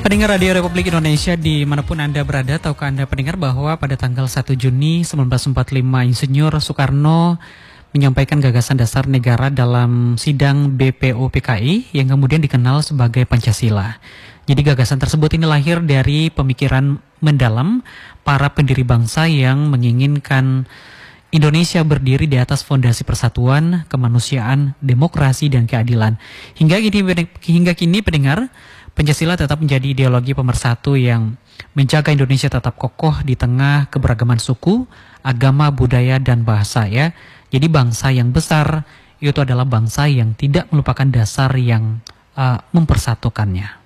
Pendengar Radio Republik Indonesia dimanapun Anda berada, tahukah Anda pendengar bahwa pada tanggal 1 Juni 1945 Insinyur Soekarno menyampaikan gagasan dasar negara dalam sidang BPUPKI yang kemudian dikenal sebagai Pancasila. Jadi gagasan tersebut ini lahir dari pemikiran mendalam para pendiri bangsa yang menginginkan Indonesia berdiri di atas fondasi persatuan, kemanusiaan, demokrasi, dan keadilan. Hingga kini pendengar, Pancasila tetap menjadi ideologi pemersatu yang menjaga Indonesia tetap kokoh di tengah keberagaman suku, agama, budaya, dan bahasa ya. Jadi bangsa yang besar itu adalah bangsa yang tidak melupakan dasar yang mempersatukannya.